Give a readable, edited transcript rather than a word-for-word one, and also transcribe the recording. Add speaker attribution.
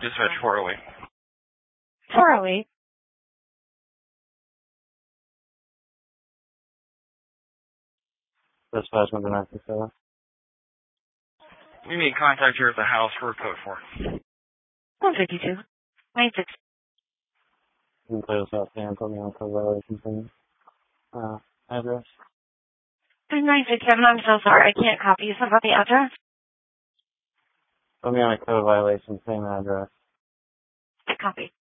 Speaker 1: Dispatch 408.
Speaker 2: 408.
Speaker 3: Dispatch number 967.
Speaker 1: We need contact here at the house for a code 4.
Speaker 2: 152. 96.
Speaker 3: You can play this out and put me on code violation thing. Address.
Speaker 2: 967, I'm so sorry. I can't copy you. About the address?
Speaker 3: Put me on a code violation, same address.
Speaker 2: Copy.